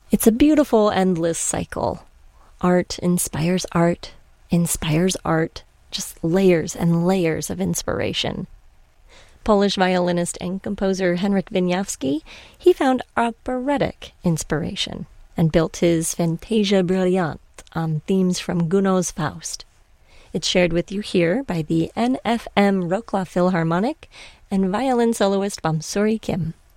It's a beautiful, endless cycle. Art, inspires art, just layers and layers of inspiration. Polish violinist and composer Henryk Wieniawski, he found operatic inspiration and built his Fantasia Brilliant on themes from Gounod's Faust. It's shared with you here by the NFM Wrocław Philharmonic and violin soloist Vamsuri Kim.